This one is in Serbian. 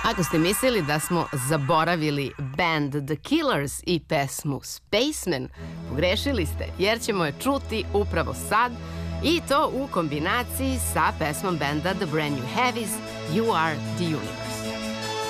Ako ste mislili da smo zaboravili band The Killers i pesmu Spaceman, pogrešili ste, jer ćemo je čuti upravo sad, i to u kombinaciji sa pesmom benda The Brand New Heavies, You Are The Universe.